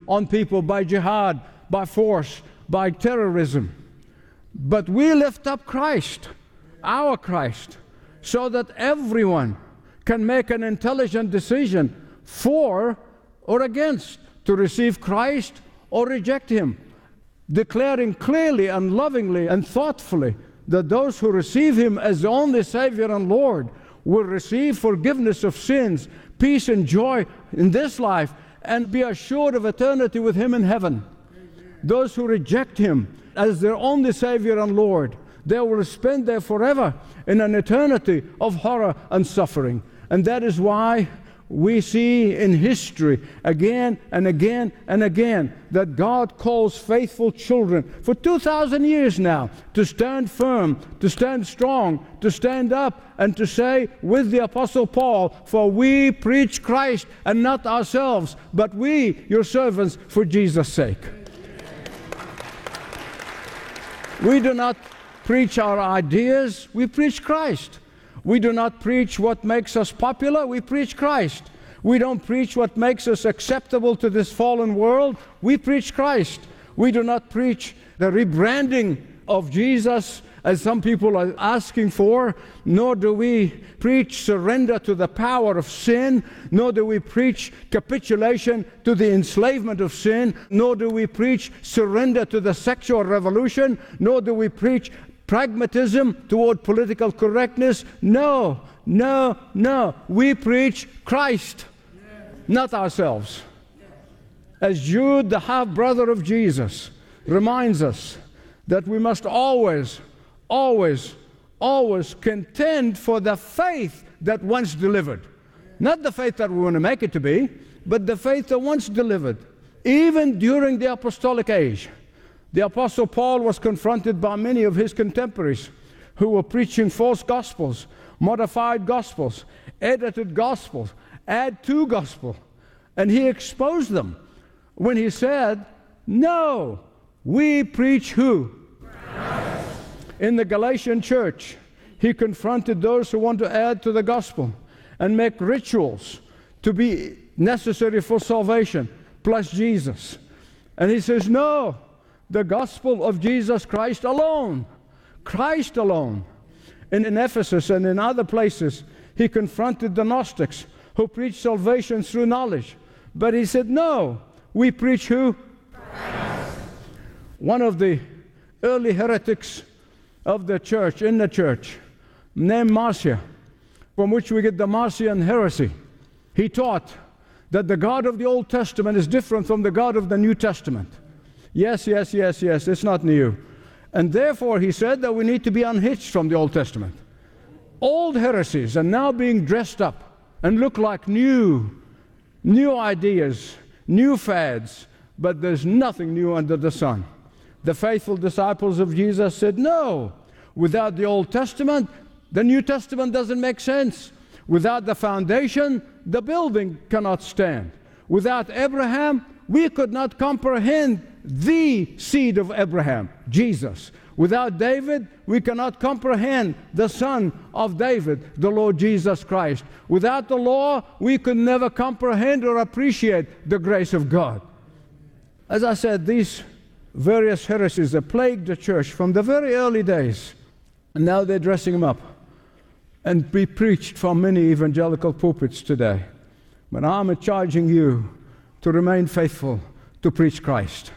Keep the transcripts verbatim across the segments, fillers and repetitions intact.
on people by jihad, by force, by terrorism. But we lift up Christ, our Christ, so that everyone can make an intelligent decision for or against, to receive Christ or reject Him, declaring clearly and lovingly and thoughtfully that those who receive Him as the only Savior and Lord will receive forgiveness of sins, peace and joy in this life, and be assured of eternity with Him in heaven. Amen. Those who reject Him as their only Savior and Lord, they will spend there forever in an eternity of horror and suffering. And that is why we see in history again and again and again that God calls faithful children for two thousand years now to stand firm, to stand strong, to stand up and to say with the Apostle Paul, for we preach Christ and not ourselves, but we, your servants, for Jesus' sake. We do not preach our ideas, we preach Christ. We do not preach what makes us popular, we preach Christ. We don't preach what makes us acceptable to this fallen world, we preach Christ. We do not preach the rebranding of Jesus as some people are asking for, nor do we preach surrender to the power of sin, nor do we preach capitulation to the enslavement of sin, nor do we preach surrender to the sexual revolution, nor do we preach pragmatism toward political correctness. No, no, no. We preach Christ, yes. Not ourselves. Yes. As Jude, the half-brother of Jesus, reminds us that we must always, always, always contend for the faith that once delivered. Yes. Not the faith that we want to make it to be, but the faith that once delivered, even during the apostolic age. The Apostle Paul was confronted by many of his contemporaries who were preaching false gospels, modified gospels, edited gospels, add to gospel. And he exposed them when he said, no, we preach who? Christ. In the Galatian church, he confronted those who want to add to the gospel and make rituals to be necessary for salvation, plus Jesus. And he says, no, the gospel of Jesus Christ alone, Christ alone. And in Ephesus and in other places, he confronted the Gnostics who preached salvation through knowledge. But he said, no, we preach who? Christ. One of the early heretics of the church, in the church, named Marcion, from which we get the Marcion heresy, he taught that the God of the Old Testament is different from the God of the New Testament. Yes, yes, yes, yes, it's not new. And therefore, he said that we need to be unhitched from the Old Testament. Old heresies are now being dressed up and look like new, new ideas, new fads, but there's nothing new under the sun. The faithful disciples of Jesus said, no, without the Old Testament, the New Testament doesn't make sense. Without the foundation, the building cannot stand. Without Abraham, we could not comprehend the seed of Abraham, Jesus. Without David, we cannot comprehend the son of David, the Lord Jesus Christ. Without the law, we could never comprehend or appreciate the grace of God. As I said, these various heresies have plagued the church from the very early days, and now they're dressing them up and be preached from many evangelical pulpits today. But I'm charging you to remain faithful to preach Christ.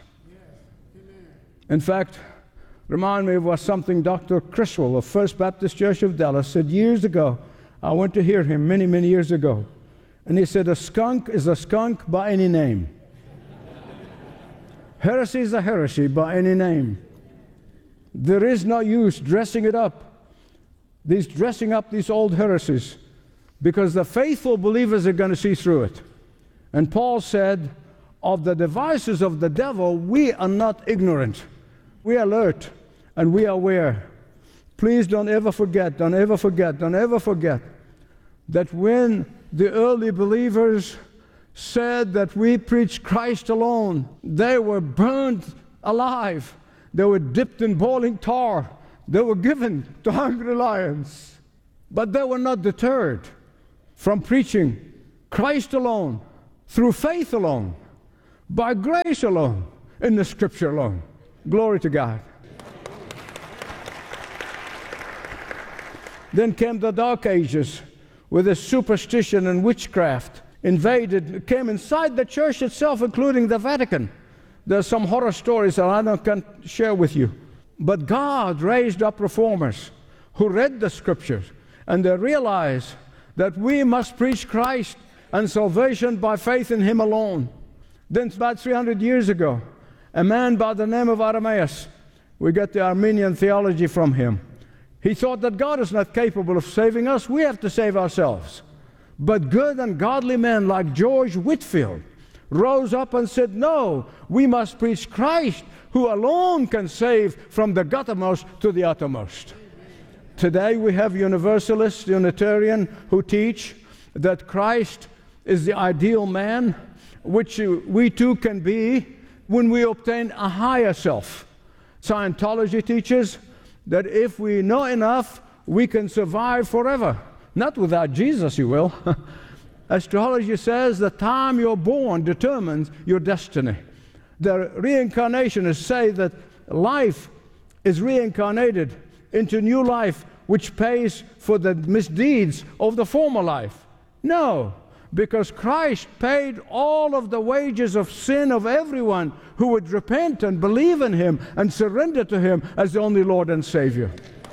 In fact, remind me of what something Doctor Criswell of First Baptist Church of Dallas said years ago. I went to hear him many, many years ago. And he said, a skunk is a skunk by any name. Heresy is a heresy by any name. There is no use dressing it up. These dressing up these old heresies, because the faithful believers are going to see through it. And Paul said, of the devices of the devil, we are not ignorant. We are alert and we are aware. Please don't ever forget, don't ever forget, don't ever forget that when the early believers said that we preach Christ alone, they were burned alive. They were dipped in boiling tar. They were given to hungry lions. But they were not deterred from preaching Christ alone, through faith alone. by grace alone, in the Scripture alone. Glory to God. Then came the Dark Ages, where the superstition and witchcraft invaded, came inside the church itself, including the Vatican. There are some horror stories that I don't can share with you. But God raised up reformers who read the Scriptures, and they realized that we must preach Christ and salvation by faith in Him alone. Then about three hundred years ago, a man by the name of Irenaeus, we get the Armenian theology from him. He thought that God is not capable of saving us, we have to save ourselves. But good and godly men like George Whitefield rose up and said, no, we must preach Christ, who alone can save from the guttermost to the uttermost. Today we have Universalists, Unitarian, who teach that Christ is the ideal man, which we too can be when we obtain a higher self. Scientology teaches that if we know enough, we can survive forever. Not without Jesus, you will. Astrology says the time you're born determines your destiny. The reincarnationists say that life is reincarnated into new life, which pays for the misdeeds of the former life. No, because Christ paid all of the wages of sin of everyone who would repent and believe in Him and surrender to Him as the only Lord and Savior.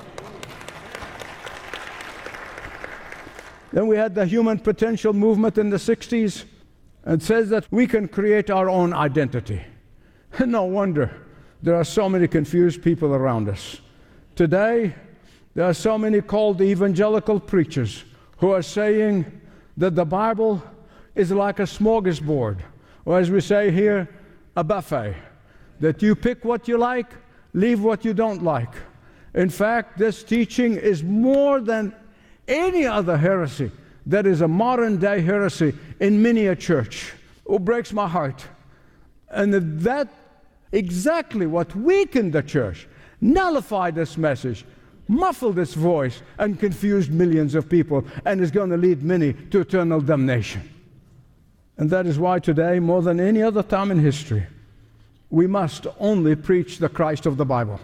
Then we had the human potential movement in the sixties. It says that we can create our own identity. No wonder there are so many confused people around us. Today, there are so many called evangelical preachers who are saying that the Bible is like a smorgasbord, or as we say here, a buffet, that you pick what you like, leave what you don't like. In fact, this teaching is more than any other heresy that is a modern day heresy in many a church. It breaks my heart. And that exactly what weakened the church, nullified this message, muffled its voice, and confused millions of people, and is going to lead many to eternal damnation. And that is why today, more than any other time in history, we must only preach the Christ of the Bible.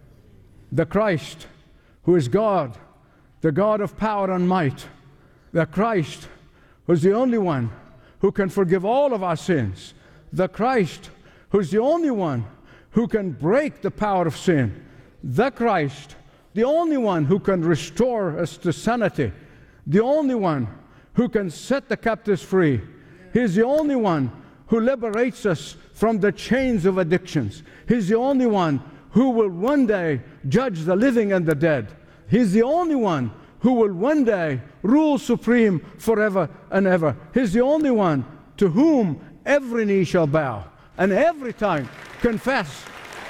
The Christ who is God, the God of power and might. The Christ who is the only one who can forgive all of our sins. The Christ who is the only one who can break the power of sin. The Christ, the only one who can restore us to sanity. The only one who can set the captives free. He's the only one who liberates us from the chains of addictions. He's the only one who will one day judge the living and the dead. He's the only one who will one day rule supreme forever and ever. He's the only one to whom every knee shall bow and every tongue confess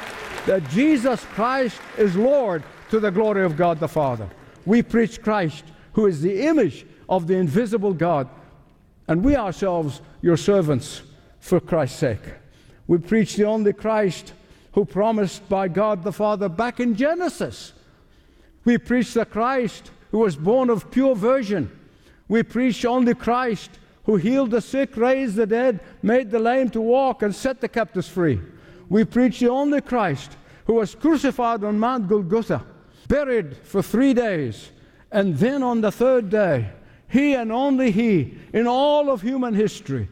that Jesus Christ is Lord, to the glory of God the Father. We preach Christ, who is the image of the invisible God, and we ourselves your servants for Christ's sake. We preach the only Christ who promised by God the Father back in Genesis. We preach the Christ who was born of pure virgin. We preach only Christ who healed the sick, raised the dead, made the lame to walk, and set the captives free. We preach the only Christ who was crucified on Mount Golgotha, buried for three days, and then on the third day, He and only He, in all of human history,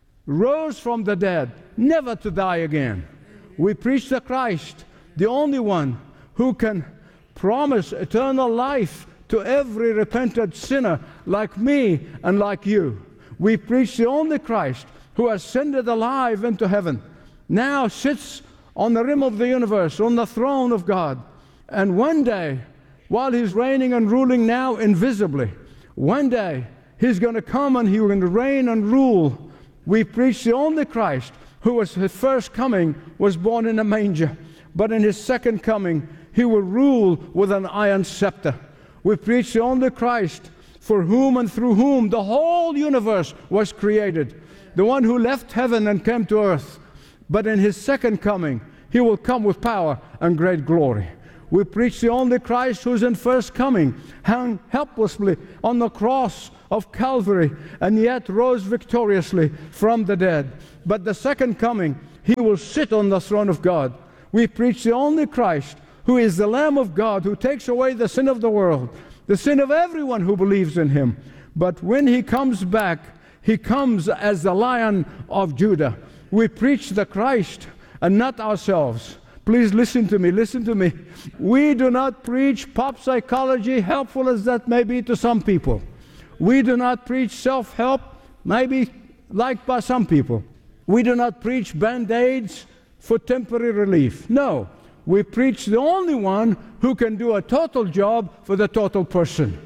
rose from the dead, never to die again. We preach the Christ, the only one who can promise eternal life to every repentant sinner like me and like you. We preach the only Christ who ascended alive into heaven, now sits on the rim of the universe, on the throne of God. And one day, while He's reigning and ruling now invisibly, one day He's going to come and He's going to reign and rule. We preach the only Christ who was His first coming was born in a manger, but in His second coming He will rule with an iron scepter. We preach the only Christ for whom and through whom the whole universe was created, the one who left heaven and came to earth. But in His second coming, He will come with power and great glory. We preach the only Christ who's in first coming, hung helplessly on the cross of Calvary, and yet rose victoriously from the dead. But the second coming, he will sit on the throne of God. We preach the only Christ who is the Lamb of God, who takes away the sin of the world, the sin of everyone who believes in him. But when he comes back, he comes as the Lion of Judah. We preach the Christ and not ourselves. Please listen to me, listen to me. We do not preach pop psychology, helpful as that may be to some people. We do not preach self-help, maybe liked by some people. We do not preach band-aids for temporary relief. No, we preach the only one who can do a total job for the total person.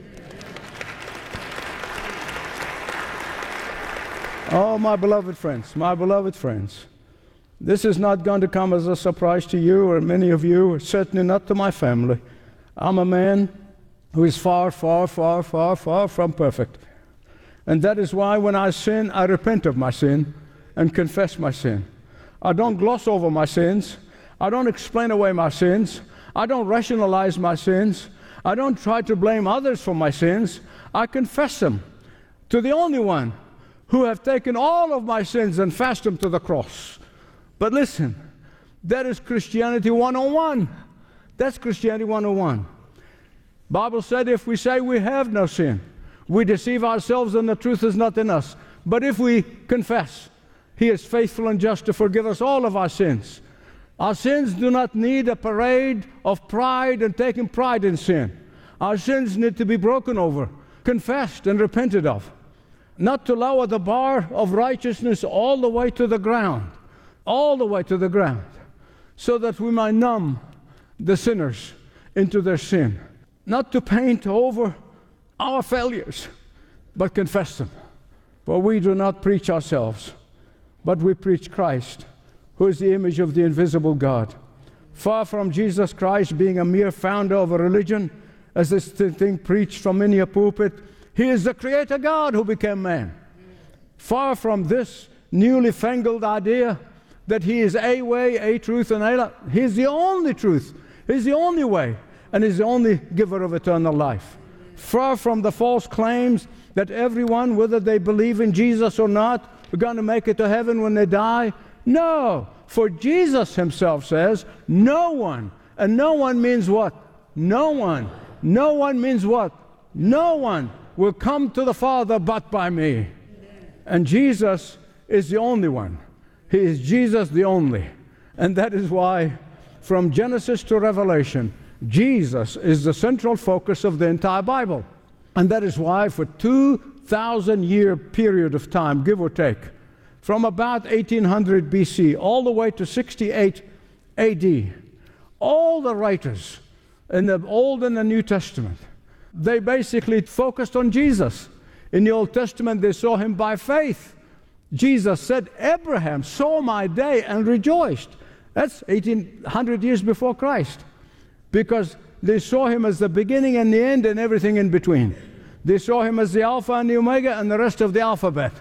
Oh, my beloved friends, my beloved friends. This is not going to come as a surprise to you or many of you, or certainly not to my family. I'm a man who is far, far, far, far, far from perfect. And that is why when I sin, I repent of my sin and confess my sin. I don't gloss over my sins. I don't explain away my sins. I don't rationalize my sins. I don't try to blame others for my sins. I confess them to the only one who have taken all of my sins and fastened them to the cross. But listen, that is Christianity one oh one. That's Christianity one oh one. Bible said if we say we have no sin, we deceive ourselves and the truth is not in us. But if we confess, he is faithful and just to forgive us all of our sins. Our sins do not need a parade of pride and taking pride in sin. Our sins need to be broken over, confessed and repented of. Not to lower the bar of righteousness all the way to the ground. all the way to the ground, so that we might numb the sinners into their sin. Not to paint over our failures, but confess them. For we do not preach ourselves, but we preach Christ, who is the image of the invisible God. Far from Jesus Christ being a mere founder of a religion, as this thing preached from many a pulpit, he is the Creator God who became man. Far from this newly fangled idea that he is a way, a truth, and a life. He is the only truth. He's the only way, and he's the only giver of eternal life. Far from the false claims that everyone, whether they believe in Jesus or not, are going to make it to heaven when they die. No, for Jesus himself says, no one, and no one means what? No one. No one means what? No one will come to the Father but by me. And Jesus is the only one. He is Jesus the only. And that is why from Genesis to Revelation, Jesus is the central focus of the entire Bible. And that is why for two thousand year period of time, give or take, from about eighteen hundred B C all the way to sixty-eight A D, all the writers in the Old and the New Testament, they basically focused on Jesus. In the Old Testament, they saw him by faith. Jesus said, Abraham saw my day and rejoiced. That's eighteen hundred years before Christ. Because they saw him as the beginning and the end and everything in between. They saw him as the Alpha and the Omega and the rest of the alphabet.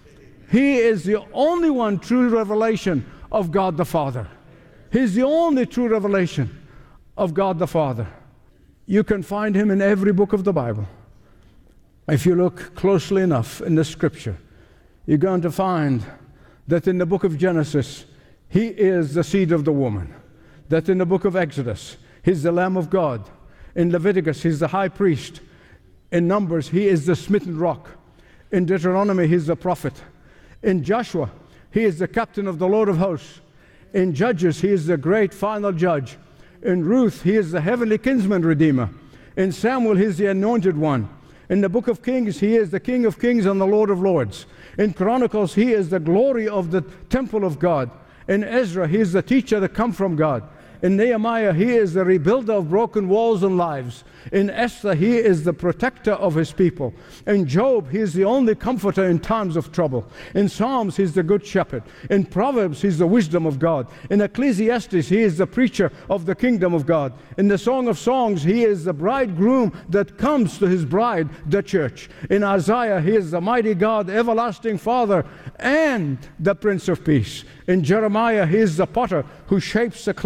He is the only one true revelation of God the Father. He's the only true revelation of God the Father. You can find him in every book of the Bible. If you look closely enough in the Scripture, you're going to find that in the book of Genesis, he is the seed of the woman. That in the book of Exodus, he's the Lamb of God. In Leviticus, he's the high priest. In Numbers, he is the smitten rock. In Deuteronomy, he's the prophet. In Joshua, he is the captain of the Lord of hosts. In Judges, he is the great final judge. In Ruth, he is the heavenly kinsman redeemer. In Samuel, he is the anointed one. In the book of Kings, he is the King of kings and the Lord of lords. In Chronicles, he is the glory of the temple of God. In Ezra, he is the teacher that come from God. In Nehemiah, he is the rebuilder of broken walls and lives. In Esther, he is the protector of his people. In Job, he is the only comforter in times of trouble. In Psalms, he's the good shepherd. In Proverbs, he's the wisdom of God. In Ecclesiastes, he is the preacher of the kingdom of God. In the Song of Songs, he is the bridegroom that comes to his bride, the church. In Isaiah, he is the mighty God, everlasting Father, and the Prince of Peace. In Jeremiah, he is the potter who shapes the clay of our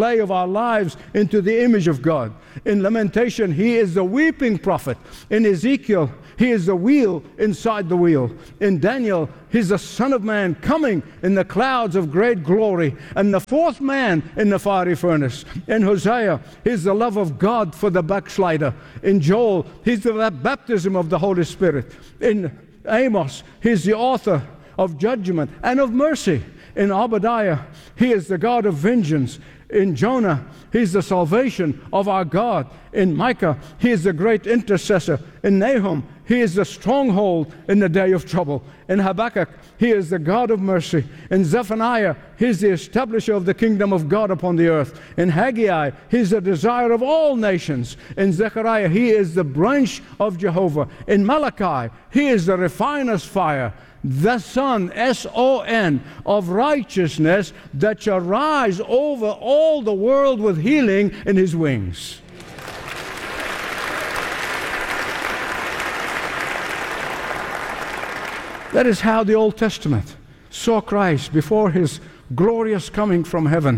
our lives into the image of God. In Lamentation, he is the weeping prophet. In Ezekiel, he is the wheel inside the wheel. In Daniel, he's the Son of Man coming in the clouds of great glory, and the fourth man in the fiery furnace. In Hosea, he's the love of God for the backslider. In Joel, he's the baptism of the Holy Spirit. In Amos, he's the author of judgment and of mercy. In Obadiah, he is the God of vengeance. In Jonah, he's the salvation of our God. In Micah, he is the great intercessor. In Nahum, he is the stronghold in the day of trouble. In Habakkuk, he is the God of mercy. In Zephaniah, he is the establisher of the kingdom of God upon the earth. In Haggai, he is the desire of all nations. In Zechariah, he is the branch of Jehovah. In Malachi, he is the refiner's fire, the Son, S O N, of righteousness, that shall rise over all the world with healing in his wings. That is how the Old Testament saw Christ before his glorious coming from heaven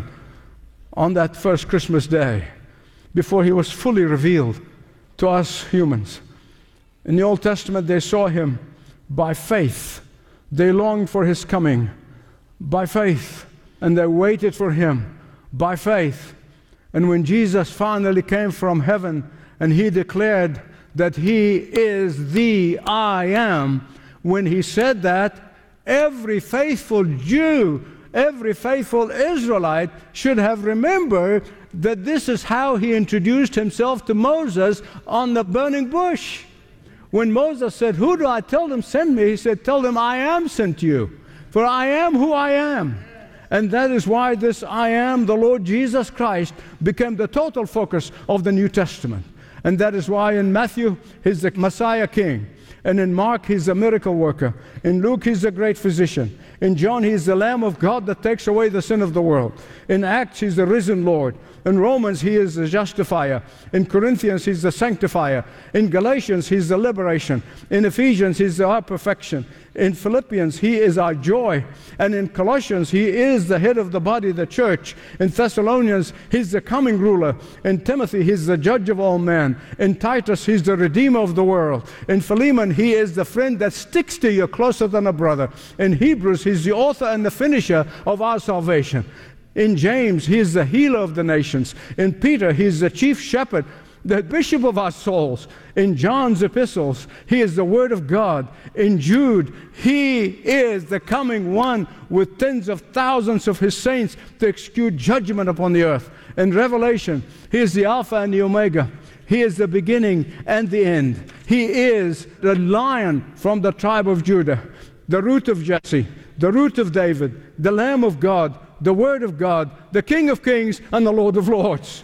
on that first Christmas day, before he was fully revealed to us humans. In the Old Testament, they saw him by faith. They longed for his coming by faith, and they waited for him by faith. And when Jesus finally came from heaven and he declared that he is the I am, when he said that, every faithful Jew, every faithful Israelite should have remembered that this is how he introduced himself to Moses on the burning bush. When Moses said, "Who do I tell them send me?" he said, "Tell them I am sent you, for I am who I am." And that is why this I am, the Lord Jesus Christ, became the total focus of the New Testament. And that is why in Matthew, he's the Messiah King. And in Mark, he's a miracle worker. In Luke, he's a great physician. In John, he's the Lamb of God that takes away the sin of the world. In Acts, he's the risen Lord. In Romans, he is the justifier. In Corinthians, he's the sanctifier. In Galatians, he's the liberation. In Ephesians, he's our perfection. In Philippians, he is our joy. And in Colossians, he is the head of the body, the church. In Thessalonians, he's the coming ruler. In Timothy, he's the judge of all men. In Titus, he's the redeemer of the world. In Philemon, he is the friend that sticks to you closer than a brother. In Hebrews, he's the author and the finisher of our salvation. In James, he is the healer of the nations. In Peter, he is the chief shepherd, the bishop of our souls. In John's epistles, he is the word of God. In Jude, he is the coming one with tens of thousands of his saints to execute judgment upon the earth. In Revelation, he is the Alpha and the Omega. He is the beginning and the end. He is the Lion from the tribe of Judah, the root of Jesse, the root of David, the Lamb of God, the Word of God, the King of Kings, and the Lord of Lords.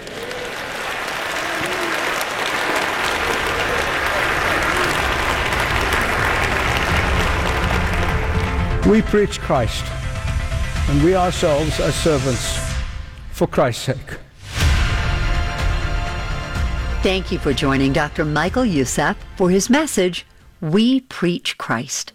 We preach Christ, and we ourselves are servants for Christ's sake. Thank you for joining Doctor Michael Youssef for his message, We Preach Christ.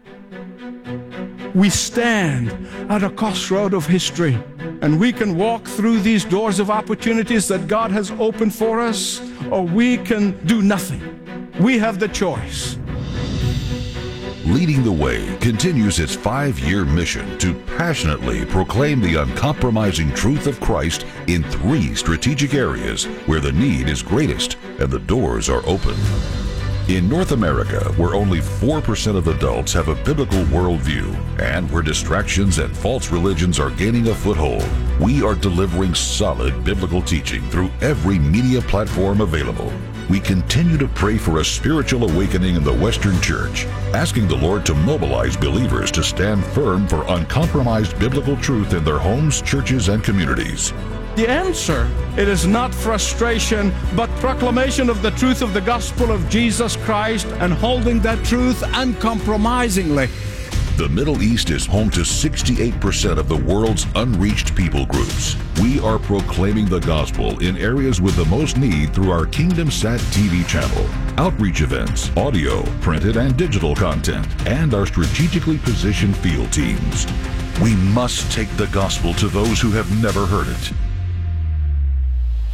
We stand at a crossroad of history, and we can walk through these doors of opportunities that God has opened for us, or we can do nothing. We have the choice. Leading the Way continues its five-year mission to passionately proclaim the uncompromising truth of Christ in three strategic areas where the need is greatest and the doors are open. In North America, where only four percent of adults have a biblical worldview, and where distractions and false religions are gaining a foothold, we are delivering solid biblical teaching through every media platform available. We continue to pray for a spiritual awakening in the Western Church, asking the Lord to mobilize believers to stand firm for uncompromised biblical truth in their homes, churches, and communities. The answer, it is not frustration, but proclamation of the truth of the gospel of Jesus Christ and holding that truth uncompromisingly. The Middle East is home to sixty-eight percent of the world's unreached people groups. We are proclaiming the gospel in areas with the most need through our Kingdom Sat T V channel, outreach events, audio, printed and digital content, and our strategically positioned field teams. We must take the gospel to those who have never heard it.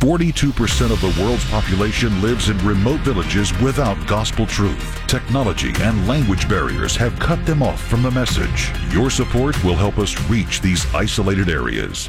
forty-two percent of the world's population lives in remote villages without gospel truth. Technology and language barriers have cut them off from the message. Your support will help us reach these isolated areas.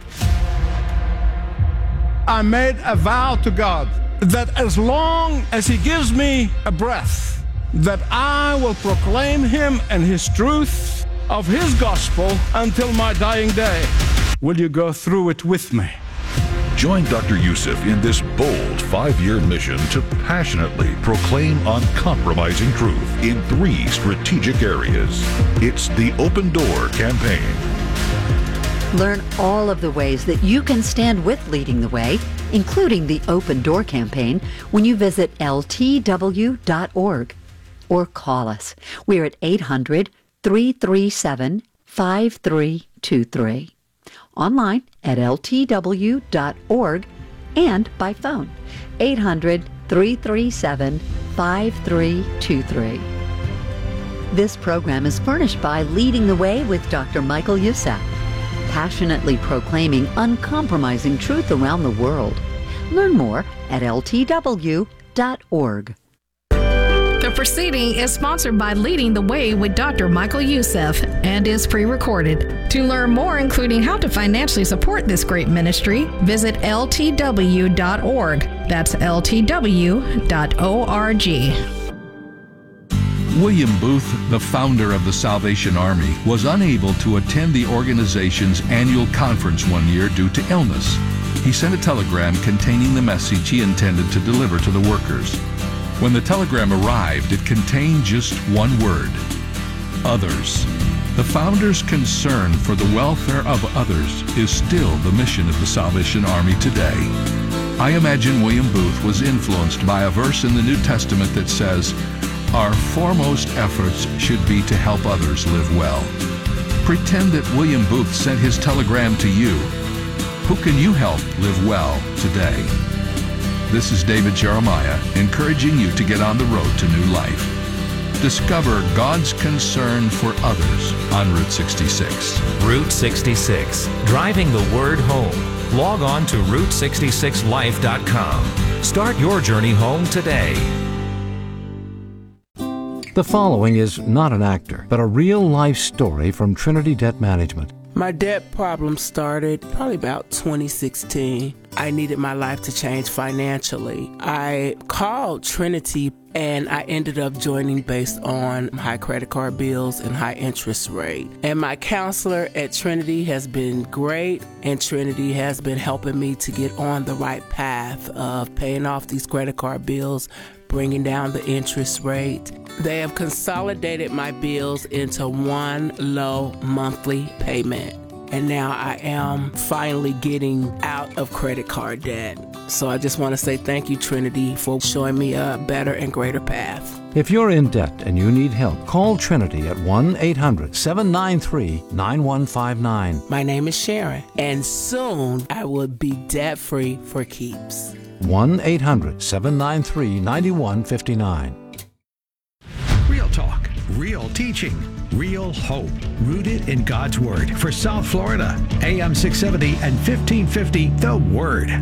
I made a vow to God that as long as He gives me a breath, that I will proclaim Him and His truth of His gospel until my dying day. Will you go through it with me? Join Doctor Youssef in this bold five-year mission to passionately proclaim uncompromising truth in three strategic areas. It's the Open Door Campaign. Learn all of the ways that you can stand with Leading the Way, including the Open Door Campaign, when you visit L T W dot org or call us. We're at eight hundred, three three seven, five three two three. Online at L T W dot org and by phone, eight hundred, three three seven, five three two three. This program is furnished by Leading the Way with Doctor Michael Youssef, passionately proclaiming uncompromising truth around the world. Learn more at L T W dot org. The proceeding is sponsored by Leading the Way with Doctor Michael Youssef and is pre-recorded. To learn more, including how to financially support this great ministry, visit L T W dot org. That's L T W dot org. William Booth, the founder of the Salvation Army, was unable to attend the organization's annual conference one year due to illness. He sent a telegram containing the message he intended to deliver to the workers. When the telegram arrived, it contained just one word: others. The founder's concern for the welfare of others is still the mission of the Salvation Army today. I imagine William Booth was influenced by a verse in the New Testament that says, "Our foremost efforts should be to help others live well." Pretend that William Booth sent his telegram to you. Who can you help live well today? This is David Jeremiah, encouraging you to get on the road to new life. Discover God's concern for others on Route sixty-six. Route sixty-six, driving the word home. Log on to route sixty-six life dot com. Start your journey home today. The following is not an actor, but a real-life story from Trinity Debt Management. My debt problem started probably about twenty sixteen. I needed my life to change financially. I called Trinity and I ended up joining based on high credit card bills and high interest rate. And my counselor at Trinity has been great, and Trinity has been helping me to get on the right path of paying off these credit card bills, bringing down the interest rate. They have consolidated my bills into one low monthly payment. And now I am finally getting out of credit card debt. So I just want to say thank you, Trinity, for showing me a better and greater path. If you're in debt and you need help, call Trinity at one eight hundred, seven nine three, nine one five nine. My name is Sharon, and soon I will be debt-free for keeps. one eight hundred, seven nine three, nine one five nine. Real talk, real teaching, real hope, rooted in God's Word. For South Florida, A M six seventy and fifteen fifty, The Word.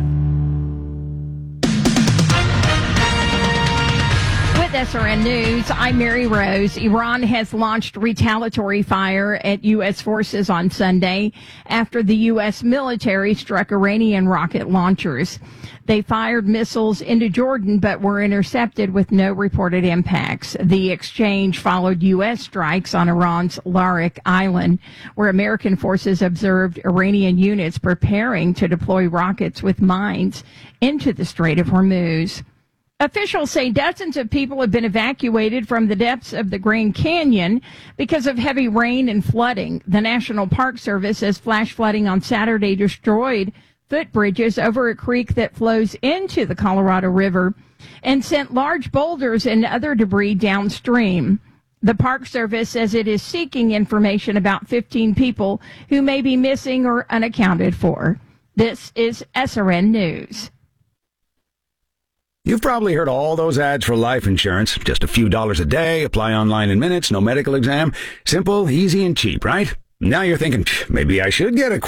With S R N News, I'm Mary Rose. Iran has launched retaliatory fire at U S forces on Sunday after the U S military struck Iranian rocket launchers. They fired missiles into Jordan but were intercepted with no reported impacts. The exchange followed U S strikes on Iran's Larik Island, where American forces observed Iranian units preparing to deploy rockets with mines into the Strait of Hormuz. Officials say dozens of people have been evacuated from the depths of the Grand Canyon because of heavy rain and flooding. The National Park Service says flash flooding on Saturday destroyed footbridges over a creek that flows into the Colorado River and sent large boulders and other debris downstream. The Park Service says it is seeking information about fifteen people who may be missing or unaccounted for. This is S R N News. You've probably heard all those ads for life insurance. Just a few dollars a day, apply online in minutes, no medical exam. Simple, easy, and cheap, right? Now you're thinking, maybe I should get a quote.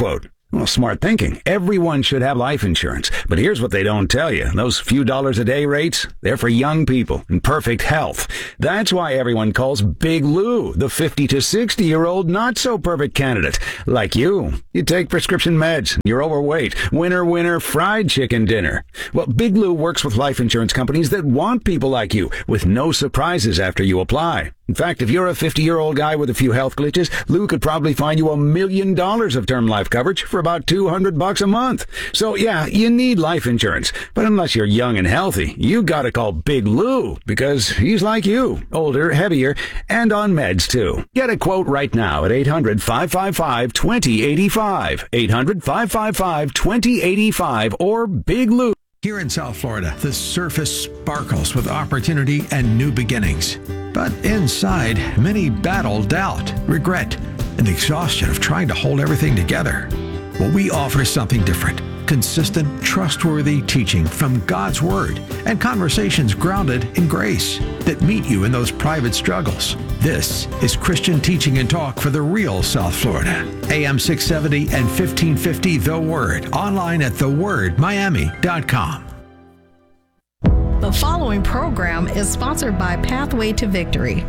Well, smart thinking. Everyone should have life insurance. But here's what they don't tell you. Those few dollars a day rates, they're for young people in perfect health. That's why everyone calls Big Lou the fifty to sixty-year-old not-so-perfect candidate. Like you. You take prescription meds. You're overweight. Winner, winner, fried chicken dinner. Well, Big Lou works with life insurance companies that want people like you, with no surprises after you apply. In fact, if you're a fifty-year-old guy with a few health glitches, Lou could probably find you a million dollars of term life coverage for about two hundred bucks a month. So yeah, you need life insurance. But unless you're young and healthy, you gotta call Big Lou, because he's like you, older, heavier, and on meds too. Get a quote right now at eight hundred, five five five, two zero eight five, eight hundred, five five five, two zero eight five, or Big Lou. Here in South Florida, the surface sparkles with opportunity and new beginnings. But inside, many battle doubt, regret, and the exhaustion of trying to hold everything together. Well, we offer something different. Consistent, trustworthy teaching from God's Word and conversations grounded in grace that meet you in those private struggles. This is Christian Teaching and Talk for the real South Florida. A M six seventy and fifteen fifty The Word. Online at the word miami dot com. The following program is sponsored by Pathway to Victory.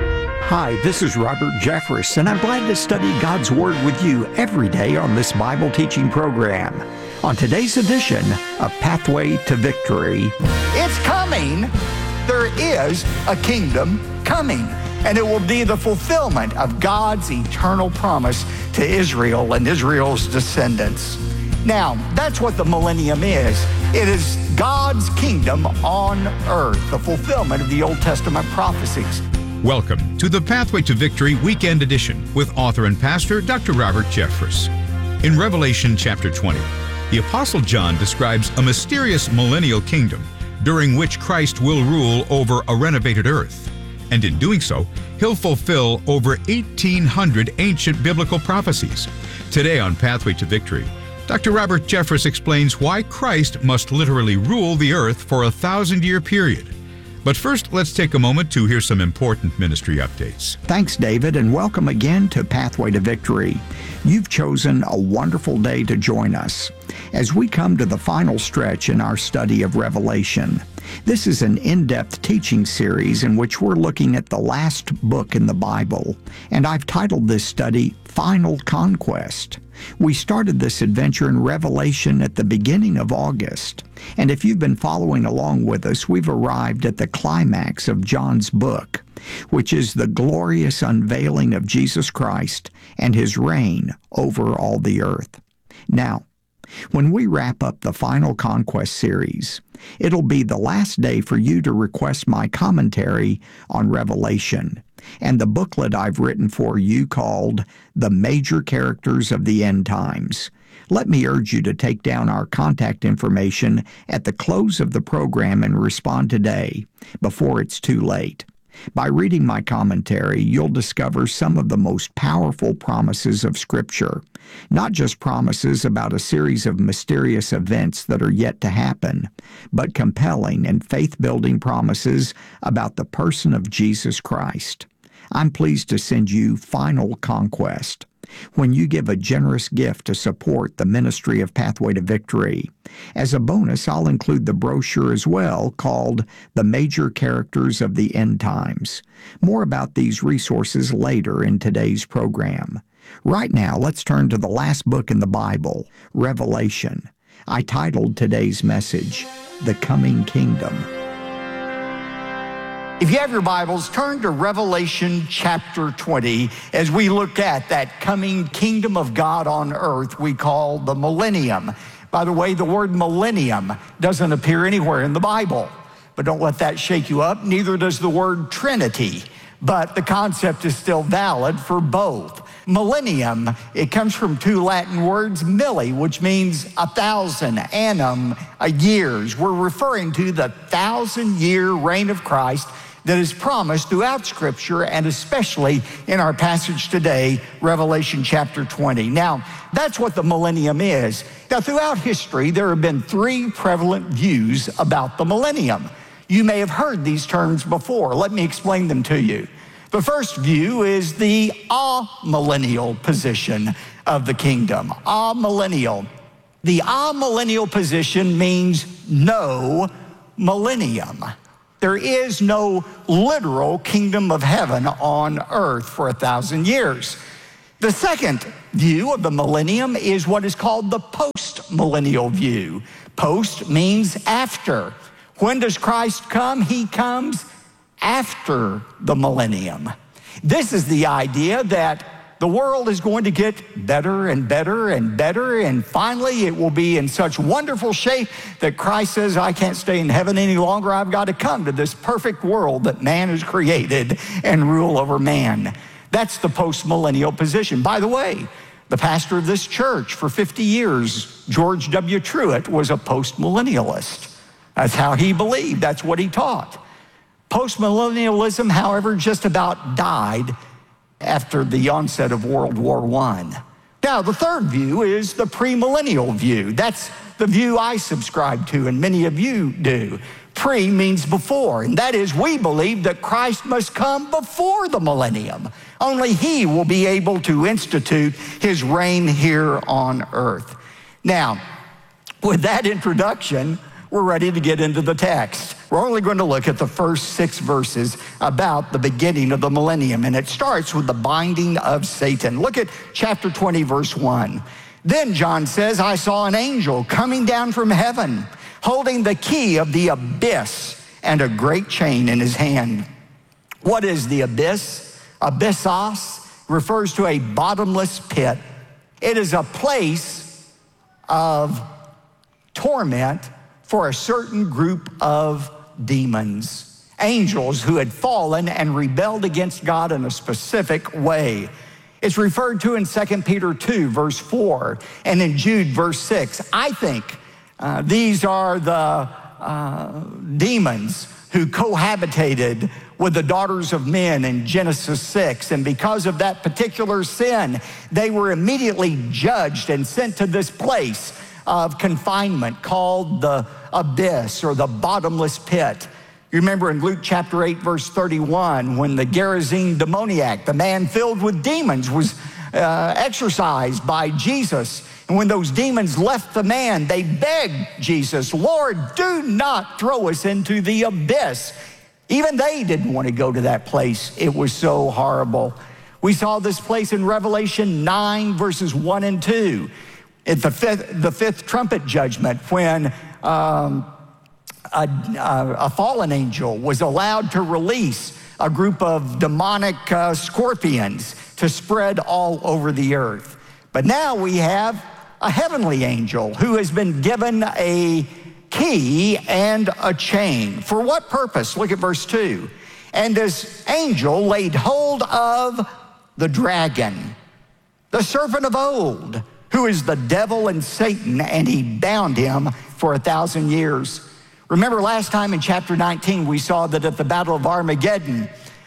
Hi, this is Robert Jeffress, and I'm glad to study God's Word with you every day on this Bible teaching program. On today's edition of Pathway to Victory, it's coming. There is a kingdom coming, and it will be the fulfillment of God's eternal promise to Israel and Israel's descendants. Now, that's what the millennium is. It is God's kingdom on earth, the fulfillment of the Old Testament prophecies. Welcome to the Pathway to Victory Weekend Edition with author and pastor Doctor Robert Jeffress. In Revelation chapter twenty, the Apostle John describes a mysterious millennial kingdom during which Christ will rule over a renovated earth. And in doing so, he'll fulfill over eighteen hundred ancient biblical prophecies. Today on Pathway to Victory, Doctor Robert Jeffress explains why Christ must literally rule the earth for a thousand-year period. But first, let's take a moment to hear some important ministry updates. Thanks, David, and welcome again to Pathway to Victory. You've chosen a wonderful day to join us as we come to the final stretch in our study of Revelation. This is an in-depth teaching series in which we're looking at the last book in the Bible, and I've titled this study Final Conquest. We started this adventure in Revelation at the beginning of August, and if you've been following along with us, we've arrived at the climax of John's book, which is the glorious unveiling of Jesus Christ and his reign over all the earth. Now, when we wrap up the Final Conquest series, it'll be the last day for you to request my commentary on Revelation and the booklet I've written for you called The Major Characters of the End Times. Let me urge you to take down our contact information at the close of the program and respond today before it's too late. By reading my commentary, you'll discover some of the most powerful promises of Scripture, not just promises about a series of mysterious events that are yet to happen, but compelling and faith-building promises about the person of Jesus Christ. I'm pleased to send you Final Conquest when you give a generous gift to support the ministry of Pathway to Victory. As a bonus, I'll include the brochure as well called The Major Characters of the End Times. More about these resources later in today's program. Right now, let's turn to the last book in the Bible, Revelation. I titled today's message, The Coming Kingdom. If you have your Bibles, turn to Revelation chapter twenty as we look at that coming kingdom of God on earth we call the millennium. By the way, the word millennium doesn't appear anywhere in the Bible, but don't let that shake you up. Neither does the word Trinity, but the concept is still valid for both. Millennium, it comes from two Latin words, milli, which means a thousand, annum, a years. We're referring to the thousand-year reign of Christ that is promised throughout Scripture, and especially in our passage today, Revelation chapter twenty. Now, that's what the millennium is. Now, throughout history, there have been three prevalent views about the millennium. You may have heard these terms before. Let me explain them to you. The first view is the amillennial position of the kingdom. Amillennial. The amillennial position means no millennium. There is no literal kingdom of heaven on earth for a thousand years. The second view of the millennium is what is called the post-millennial view. Post means after. When does Christ come? He comes after the millennium. This is the idea that the world is going to get better and better and better, and finally it will be in such wonderful shape that Christ says, I can't stay in heaven any longer. I've got to come to this perfect world that man has created and rule over man. That's the post-millennial position. By the way, the pastor of this church for fifty years, George W. Truett, was a post-millennialist. That's how he believed. That's what he taught. Post-millennialism, however, just about died after the onset of World War One. Now, the third view is the premillennial view. That's the view I subscribe to, and many of you do. Pre means before, and that is we believe that Christ must come before the millennium. Only he will be able to institute his reign here on earth. Now, with that introduction, we're ready to get into the text. We're only going to look at the first six verses about the beginning of the millennium, and it starts with the binding of Satan. Look at chapter twenty, verse one. Then John says, I saw an angel coming down from heaven, holding the key of the abyss and a great chain in his hand. What is the abyss? Abyssos refers to a bottomless pit. It is a place of torment for a certain group of demons, angels who had fallen and rebelled against God in a specific way. It's referred to in Second Peter two, verse four, and in Jude, verse six. I think uh, these are the uh, demons who cohabitated with the daughters of men in Genesis six, and because of that particular sin, they were immediately judged and sent to this place of confinement called the abyss or the bottomless pit. You remember in Luke chapter eight, verse thirty-one, when the Gerasene demoniac, the man filled with demons, was uh, exorcised by Jesus. And when those demons left the man, they begged Jesus, Lord, do not throw us into the abyss. Even they didn't want to go to that place. It was so horrible. We saw this place in Revelation nine, verses one and two. At the fifth, the fifth trumpet judgment, when um, a, a, a fallen angel was allowed to release a group of demonic uh, scorpions to spread all over the earth. But now we have a heavenly angel who has been given a key and a chain. For what purpose? Look at verse two. And this angel laid hold of the dragon, the serpent of old, who is the devil and Satan, and he bound him for a thousand years. Remember last time in chapter nineteen, we saw that at the Battle of Armageddon,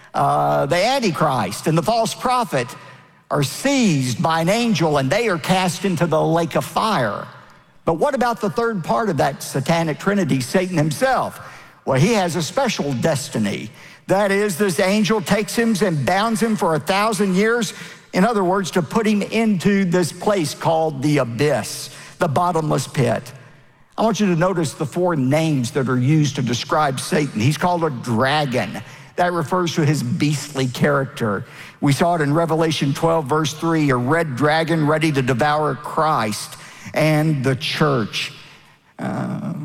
uh, the Antichrist and the false prophet are seized by an angel, and they are cast into the lake of fire. But what about the third part of that satanic trinity, Satan himself? Well, he has a special destiny. That is, this angel takes him and bounds him for a thousand years. In other words, to put him into this place called the abyss, the bottomless pit. I want you to notice the four names that are used to describe Satan. He's called a dragon. That refers to his beastly character. We saw it in Revelation twelve, verse three, a red dragon ready to devour Christ and the church. Uh,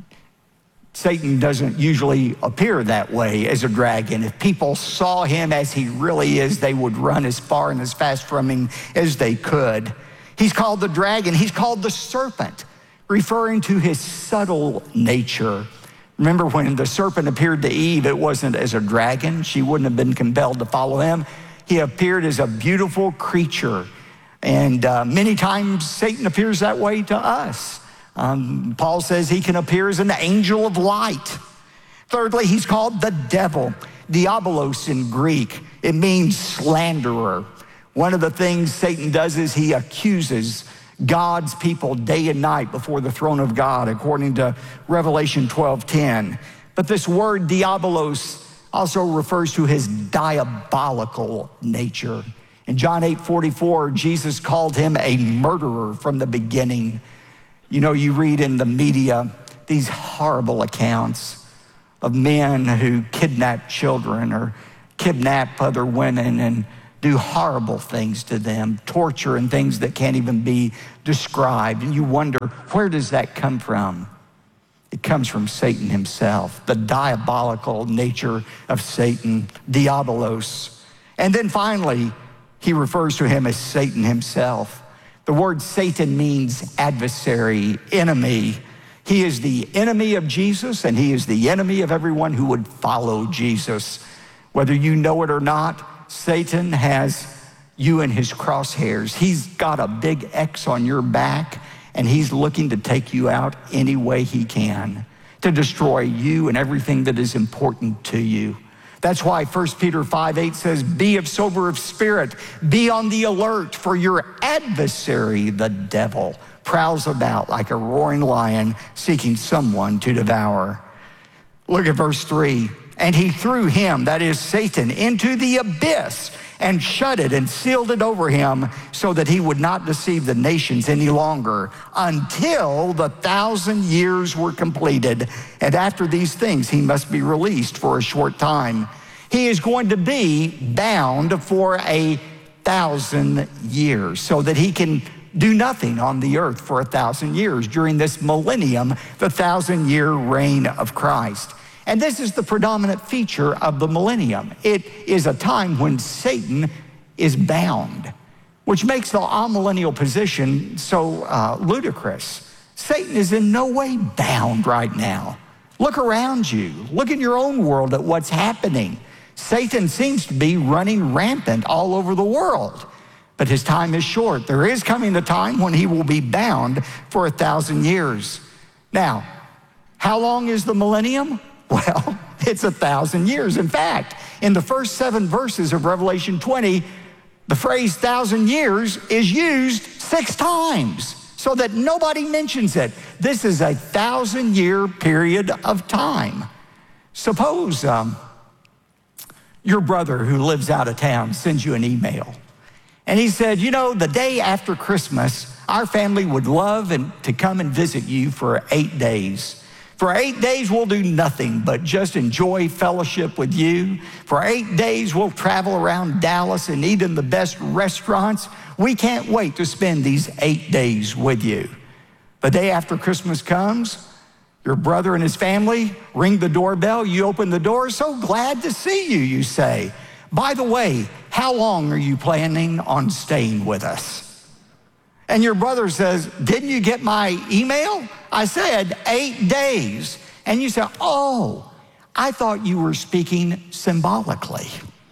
Satan doesn't usually appear that way as a dragon. If people saw him as he really is, they would run as far and as fast from him as they could. He's called the dragon. He's called the serpent, referring to his subtle nature. Remember when the serpent appeared to Eve, it wasn't as a dragon. She wouldn't have been compelled to follow him. He appeared as a beautiful creature. And uh, many times Satan appears that way to us. Um, Paul says he can appear as an angel of light. Thirdly, he's called the devil, diabolos in Greek. It means slanderer. One of the things Satan does is he accuses God's people day and night before the throne of God, according to Revelation twelve ten. But this word diabolos also refers to his diabolical nature. In John eight forty-four, Jesus called him a murderer from the beginning. You know, you read in the media these horrible accounts of men who kidnap children or kidnap other women and do horrible things to them, torture and things that can't even be described. And you wonder, where does that come from? It comes from Satan himself, the diabolical nature of Satan, diabolos. And then finally, he refers to him as Satan himself. The word Satan means adversary, enemy. He is the enemy of Jesus, and he is the enemy of everyone who would follow Jesus. Whether you know it or not, Satan has you in his crosshairs. He's got a big X on your back, and he's looking to take you out any way he can, to destroy you and everything that is important to you. That's why First Peter five eight says, be of sober of spirit, be on the alert, for your adversary, the devil, prowls about like a roaring lion seeking someone to devour. Look at verse three. And he threw him, that is Satan, into the abyss and shut it and sealed it over him so that he would not deceive the nations any longer until the thousand years were completed. And after these things, he must be released for a short time. He is going to be bound for a thousand years so that he can do nothing on the earth for a thousand years during this millennium, the thousand year reign of Christ. And this is the predominant feature of the millennium. It is a time when Satan is bound, which makes the amillennial position so uh, ludicrous. Satan is in no way bound right now. Look around you. Look in your own world at what's happening. Satan seems to be running rampant all over the world, but his time is short. There is coming a time when he will be bound for a thousand years. Now, how long is the millennium? Well, it's a thousand years. In fact, in the first seven verses of Revelation twenty, the phrase thousand years is used six times so that nobody mentions it. This is a thousand year period of time. Suppose um, your brother who lives out of town sends you an email and he said, you know, the day after Christmas, our family would love and to come and visit you for eight days. For eight days, we'll do nothing but just enjoy fellowship with you. For eight days, we'll travel around Dallas and eat in the best restaurants. We can't wait to spend these eight days with you. The day after Christmas comes, your brother and his family ring the doorbell. You open the door. So glad to see you, you say. By the way, how long are you planning on staying with us? And your brother says, didn't you get my email? I said eight days. And you say, oh, I thought you were speaking symbolically.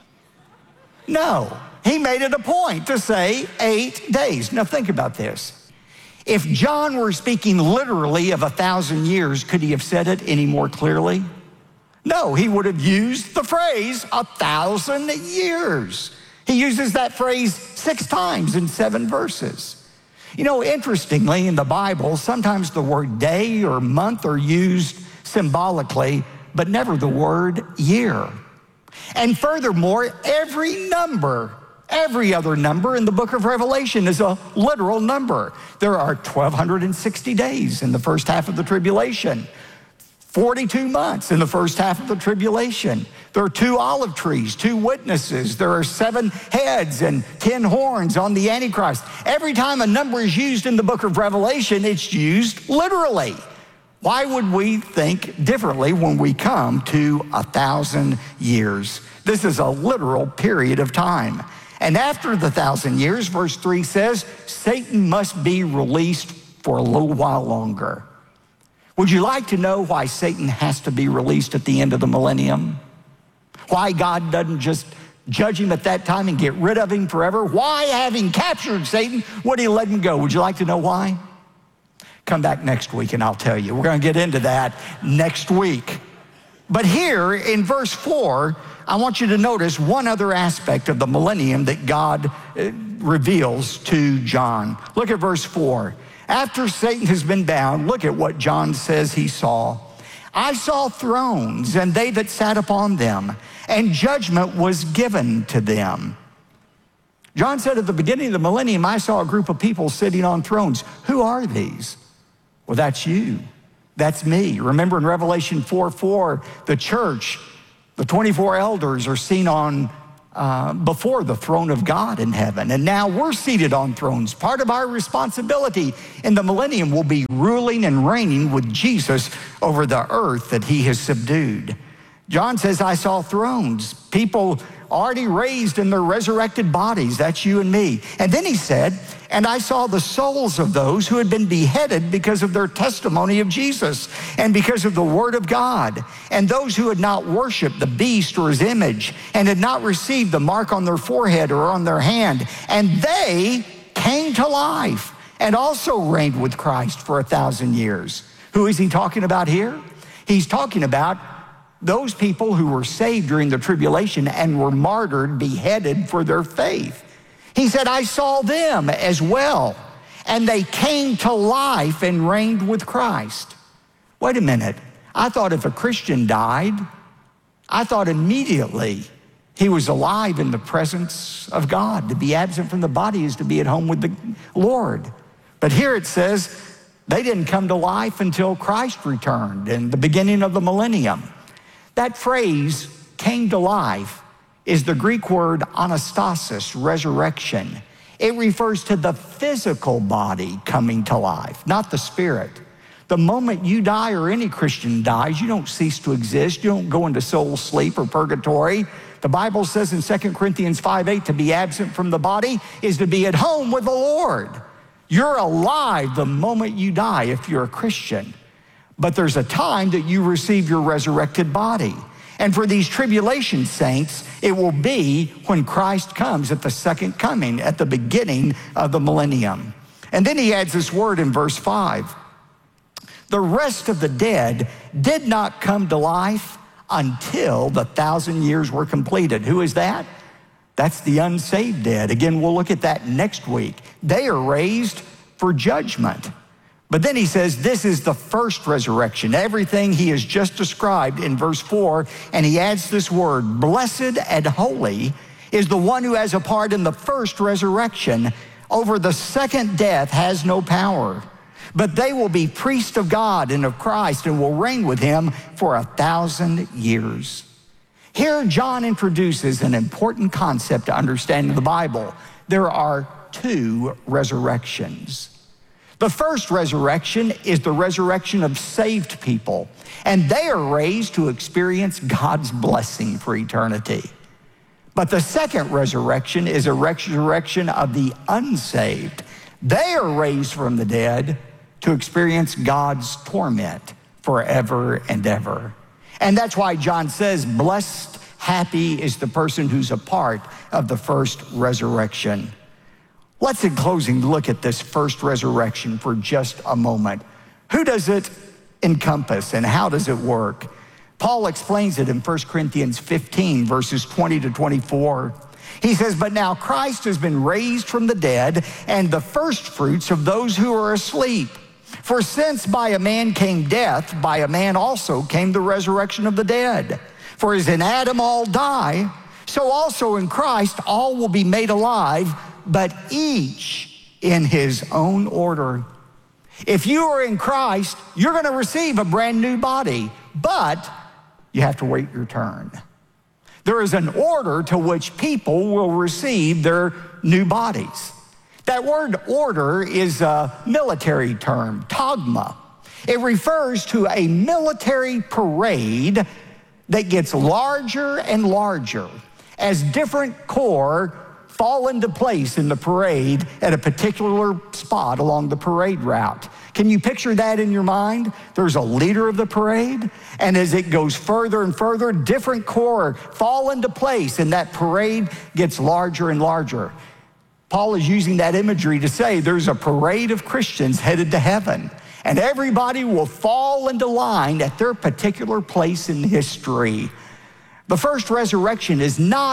No, he made it a point to say eight days. Now think about this. If John were speaking literally of a thousand years, could he have said it any more clearly? No, he would have used the phrase a thousand years. He uses that phrase six times in seven verses. You know, interestingly, in the Bible, sometimes the word day or month are used symbolically, but never the word year. And furthermore, every number, every other number in the book of Revelation is a literal number. There are one thousand two hundred sixty days in the first half of the tribulation, forty-two months in the first half of the tribulation. There are two olive trees, two witnesses. There are seven heads and ten horns on the Antichrist. Every time a number is used in the book of Revelation, it's used literally. Why would we think differently when we come to a thousand years? This is a literal period of time. And after the thousand years, verse three says, Satan must be released for a little while longer. Would you like to know why Satan has to be released at the end of the millennium? Why God doesn't just judge him at that time and get rid of him forever? Why, having captured Satan, would he let him go? Would you like to know why? Come back next week and I'll tell you. We're going to get into that next week. But here in verse four, I want you to notice one other aspect of the millennium that God uh, reveals to John. Look at verse four. After Satan has been bound, look at what John says he saw. I saw thrones and they that sat upon them, and judgment was given to them. John said at the beginning of the millennium, I saw a group of people sitting on thrones. Who are these? Well, that's you. That's me. Remember in Revelation four four, the church, the twenty-four elders are seen on uh, before the throne of God in heaven. And now we're seated on thrones. Part of our responsibility in the millennium will be ruling and reigning with Jesus over the earth that he has subdued. John says, I saw thrones, people already raised in their resurrected bodies. That's you and me. And then he said, and I saw the souls of those who had been beheaded because of their testimony of Jesus and because of the word of God, and those who had not worshiped the beast or his image and had not received the mark on their forehead or on their hand. And they came to life and also reigned with Christ for a thousand years. Who is he talking about here? He's talking about those people who were saved during the tribulation and were martyred, beheaded for their faith. He said, I saw them as well, and they came to life and reigned with Christ. Wait a minute. I thought if a Christian died, I thought immediately he was alive in the presence of God. To be absent from the body is to be at home with the Lord. But here it says they didn't come to life until Christ returned in the beginning of the millennium. That phrase, came to life, is the Greek word anastasis, resurrection. It refers to the physical body coming to life, not the spirit. The moment you die or any Christian dies, you don't cease to exist. You don't go into soul sleep or purgatory. The Bible says in Second Corinthians five eight, to be absent from the body is to be at home with the Lord. You're alive the moment you die if you're a Christian. But there's a time that you receive your resurrected body. And for these tribulation saints, it will be when Christ comes at the second coming, at the beginning of the millennium. And then he adds this word in verse five. The rest of the dead did not come to life until the thousand years were completed. Who is that? That's the unsaved dead. Again, we'll look at that next week. They are raised for judgment. But then he says, this is the first resurrection. Everything he has just described in verse four, and he adds this word, blessed and holy is the one who has a part in the first resurrection. Over the second death has no power. But they will be priests of God and of Christ and will reign with him for a thousand years. Here, John introduces an important concept to understanding the Bible. There are two resurrections. The first resurrection is the resurrection of saved people, and they are raised to experience God's blessing for eternity. But the second resurrection is a resurrection of the unsaved. They are raised from the dead to experience God's torment forever and ever. And that's why John says, blessed, happy is the person who's a part of the first resurrection. Let's, in closing, look at this first resurrection for just a moment. Who does it encompass and how does it work? Paul explains it in First Corinthians fifteen, verses twenty to twenty-four. He says, but now Christ has been raised from the dead and the first fruits of those who are asleep. For since by a man came death, by a man also came the resurrection of the dead. For as in Adam all die, so also in Christ all will be made alive, but each in his own order. If you are in Christ, you're going to receive a brand new body, but you have to wait your turn. There is an order to which people will receive their new bodies. That word order is a military term, tagma. It refers to a military parade that gets larger and larger as different corps fall into place in the parade at a particular spot along the parade route. Can you picture that in your mind? There's a leader of the parade, and as it goes further and further, different corps fall into place, and that parade gets larger and larger. Paul is using that imagery to say there's a parade of Christians headed to heaven, and everybody will fall into line at their particular place in history. The first resurrection is not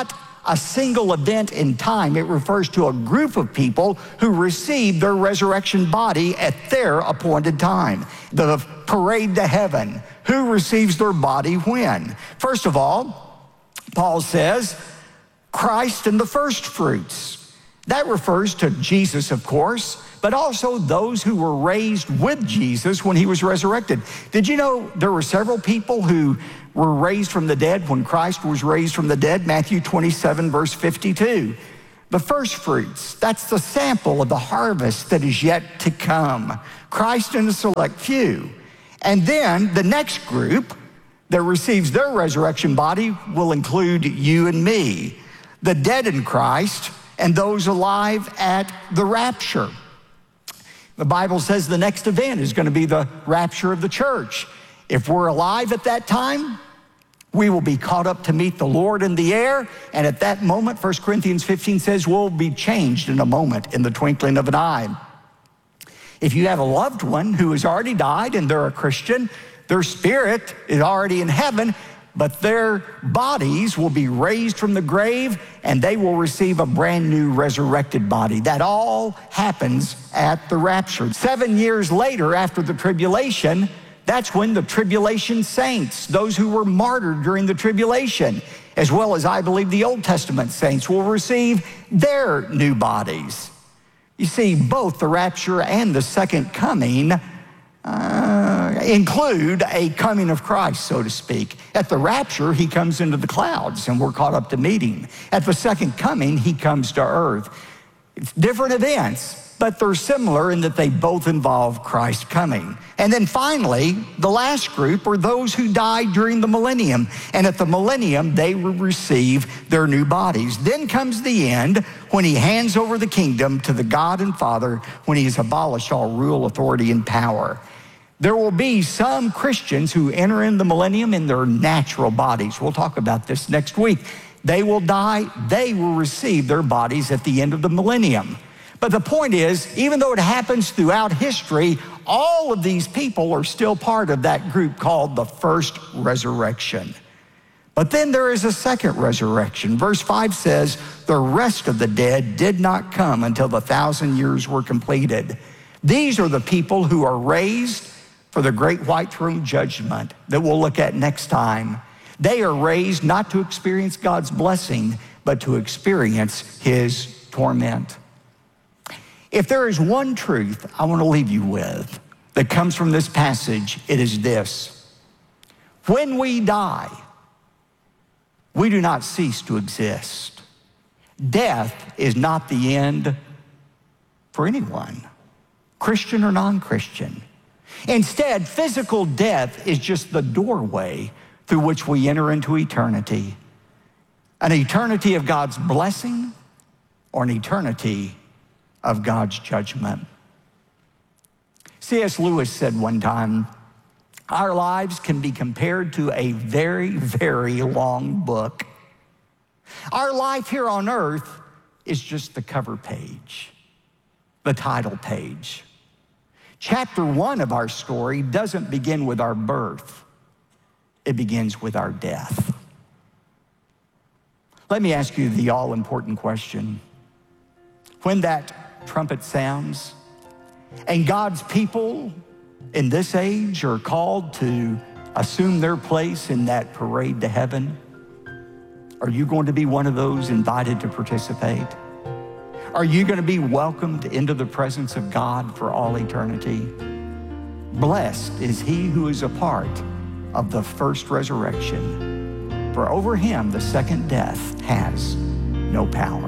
a single event in time. It refers to a group of people who receive their resurrection body at their appointed time. The parade to heaven. Who receives their body when? First of all, Paul says, Christ and the first fruits. That refers to Jesus, of course, but also those who were raised with Jesus when he was resurrected. Did you know there were several people who were raised from the dead when Christ was raised from the dead? Matthew twenty-seven, verse fifty-two. The first fruits, that's the sample of the harvest that is yet to come. Christ and a select few. And then the next group that receives their resurrection body will include you and me, the dead in Christ, and those alive at the rapture. The Bible says the next event is going to be the rapture of the church. If we're alive at that time, we will be caught up to meet the Lord in the air, and at that moment, First Corinthians fifteen says, we'll be changed in a moment, in the twinkling of an eye. If you have a loved one who has already died and they're a Christian, their spirit is already in heaven, but their bodies will be raised from the grave and they will receive a brand new resurrected body. That all happens at the rapture. Seven years later, after the tribulation, that's when the tribulation saints, those who were martyred during the tribulation, as well as I believe the Old Testament saints, will receive their new bodies. You see, both the rapture and the second coming uh, include a coming of Christ, so to speak. At the rapture, he comes into the clouds and we're caught up to meet him. At the second coming, he comes to earth. It's different events, but they're similar in that they both involve Christ coming. And then finally, the last group are those who died during the millennium. And at the millennium, they will receive their new bodies. Then comes the end when he hands over the kingdom to the God and Father, when he has abolished all rule, authority, and power. There will be some Christians who enter in the millennium in their natural bodies. We'll talk about this next week. They will die. They will receive their bodies at the end of the millennium. But the point is, even though it happens throughout history, all of these people are still part of that group called the first resurrection. But then there is a second resurrection. Verse five says, the rest of the dead did not come until the thousand years were completed. These are the people who are raised for the great white throne judgment that we'll look at next time. They are raised not to experience God's blessing, but to experience his torment. If there is one truth I want to leave you with that comes from this passage, it is this. When we die, we do not cease to exist. Death is not the end for anyone, Christian or non-Christian. Instead, physical death is just the doorway through which we enter into eternity. An eternity of God's blessing or an eternity of God's judgment. C S Lewis said one time, our lives can be compared to a very, very long book. Our life here on earth is just the cover page, the title page. Chapter one of our story doesn't begin with our birth. It begins with our death. Let me ask you the all-important question. When that trumpet sounds and God's people in this age are called to assume their place in that parade to heaven, are you going to be one of those invited to participate? Are you going to be welcomed into the presence of God for all eternity? Blessed is he who is a part of the first resurrection, for over him the second death has no power.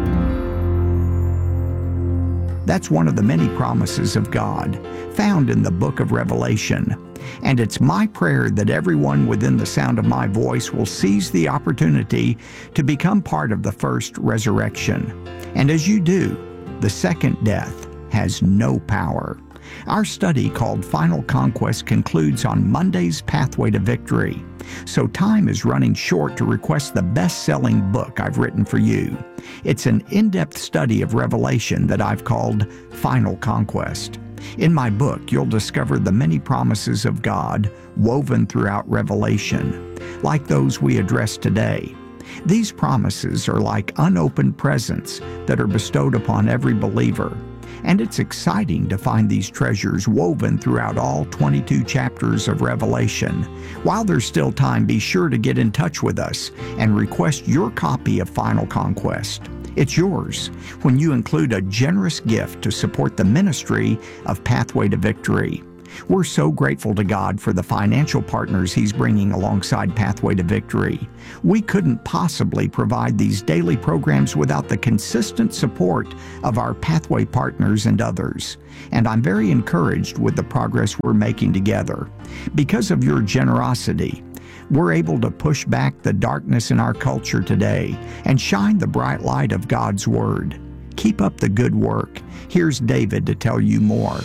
That's one of the many promises of God found in the book of Revelation. And it's my prayer that everyone within the sound of my voice will seize the opportunity to become part of the first resurrection. And as you do, the second death has no power. Our study, called Final Conquest, concludes on Monday's Pathway to Victory. So time is running short to request the best-selling book I've written for you. It's an in-depth study of Revelation that I've called Final Conquest. In my book, you'll discover the many promises of God woven throughout Revelation, like those we address today. These promises are like unopened presents that are bestowed upon every believer. And it's exciting to find these treasures woven throughout all twenty-two chapters of Revelation. While there's still time, be sure to get in touch with us and request your copy of Final Conquest. It's yours when you include a generous gift to support the ministry of Pathway to Victory. We're so grateful to God for the financial partners He's bringing alongside Pathway to Victory. We couldn't possibly provide these daily programs without the consistent support of our Pathway partners and others. And I'm very encouraged with the progress we're making together. Because of your generosity, we're able to push back the darkness in our culture today and shine the bright light of God's Word. Keep up the good work. Here's David to tell you more.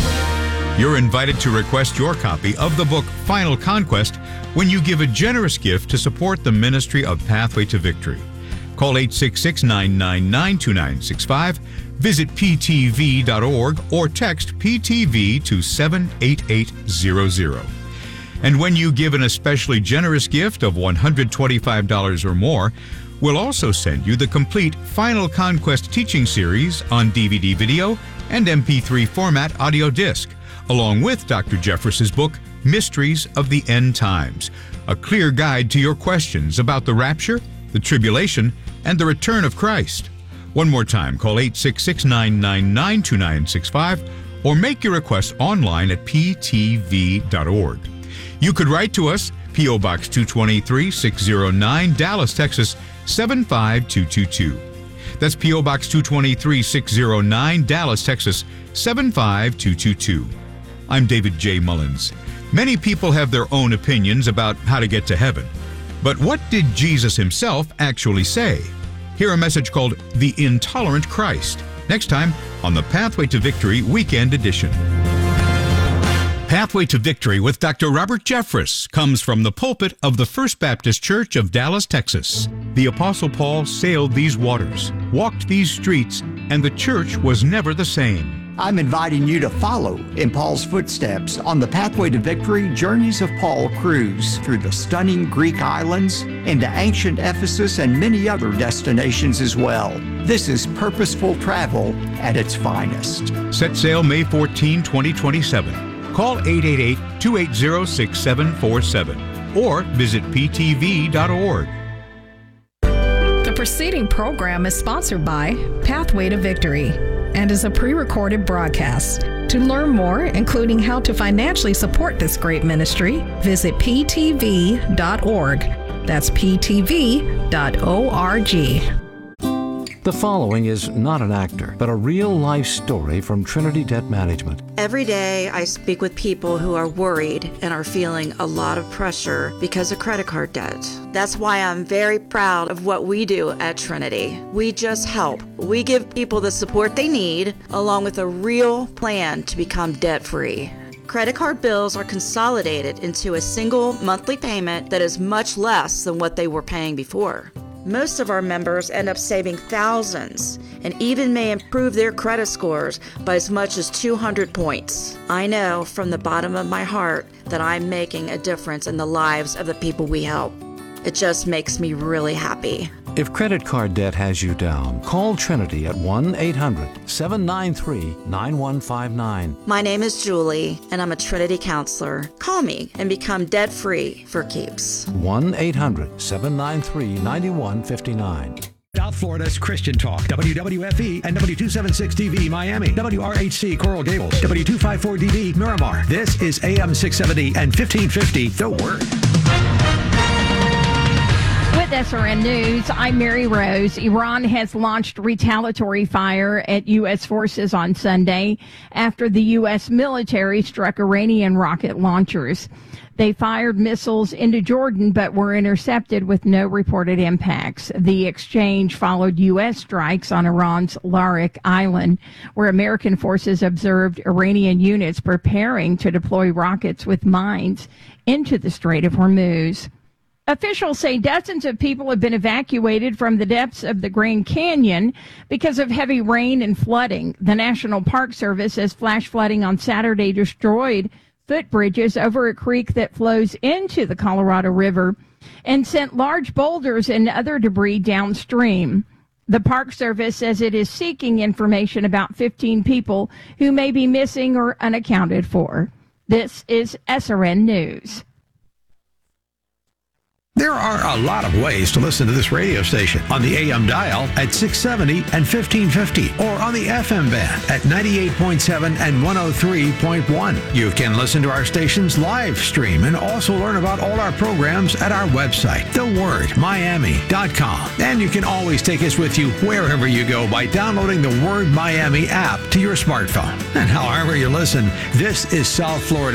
You're invited to request your copy of the book Final Conquest when you give a generous gift to support the ministry of Pathway to Victory. Call eight six six, nine nine nine, two nine six five, visit p t v dot org, or text P T V to seven eight eight zero zero. And when you give an especially generous gift of one hundred twenty-five dollars or more, we'll also send you the complete Final Conquest teaching series on D V D video and M P three format audio disc, along with Doctor Jeffress's book, Mysteries of the End Times, a clear guide to your questions about the rapture, the tribulation, and the return of Christ. One more time, call eight six six, nine nine nine, two nine six five or make your request online at p t v dot org. You could write to us, P O. Box two twenty-three, six oh nine, Dallas, Texas, seven five two two two. That's P O. Box two twenty-three, six oh nine, Dallas, Texas, seven five two two two. I'm David J. Mullins. Many people have their own opinions about how to get to heaven. But what did Jesus himself actually say? Hear a message called The Intolerant Christ, next time on the Pathway to Victory Weekend Edition. Pathway to Victory with Doctor Robert Jeffress comes from the pulpit of the First Baptist Church of Dallas, Texas. The Apostle Paul sailed these waters, walked these streets, and the church was never the same. I'm inviting you to follow in Paul's footsteps on the Pathway to Victory Journeys of Paul cruise through the stunning Greek islands, into ancient Ephesus, and many other destinations as well. This is purposeful travel at its finest. Set sail May fourteenth, twenty twenty-seven. Call eight eight eight, two eight zero, six seven four seven or visit p t v dot org. The preceding program is sponsored by Pathway to Victory and is a pre-recorded broadcast. To learn more, including how to financially support this great ministry, visit p t v dot org. That's p t v dot org. The following is not an actor, but a real-life story from Trinity Debt Management. Every day I speak with people who are worried and are feeling a lot of pressure because of credit card debt. That's why I'm very proud of what we do at Trinity. We just help. We give people the support they need, along with a real plan to become debt-free. Credit card bills are consolidated into a single monthly payment that is much less than what they were paying before. Most of our members end up saving thousands and even may improve their credit scores by as much as two hundred points. I know from the bottom of my heart that I'm making a difference in the lives of the people we help. It just makes me really happy. If credit card debt has you down, call Trinity at one eight hundred, seven nine three, nine one five nine. My name is Julie, and I'm a Trinity counselor. Call me and become debt-free for keeps. one eight hundred, seven nine three, nine one five nine. South Florida's Christian Talk, W W F E and W two seventy-six D V Miami, W R H C Coral Gables, W two fifty-four D V Miramar. This is A M six seventy and fifteen fifty The Word. With S R N News, I'm Mary Rose. Iran has launched retaliatory fire at U S forces on Sunday after the U S military struck Iranian rocket launchers. They fired missiles into Jordan but were intercepted with no reported impacts. The exchange followed U S strikes on Iran's Larik Island, where American forces observed Iranian units preparing to deploy rockets with mines into the Strait of Hormuz. Officials say dozens of people have been evacuated from the depths of the Grand Canyon because of heavy rain and flooding. The National Park Service says flash flooding on Saturday destroyed footbridges over a creek that flows into the Colorado River. and sent large boulders and other debris downstream. The Park Service says it is seeking information about fifteen people who may be missing or unaccounted for. This is S R N News. There are a lot of ways to listen to this radio station. On the A M dial at six seventy and fifteen fifty, or on the F M band at ninety-eight point seven and one oh three point one. You can listen to our station's live stream and also learn about all our programs at our website, the word miami dot com. And you can always take us with you wherever you go by downloading the Word Miami app to your smartphone. And however you listen, this is South Florida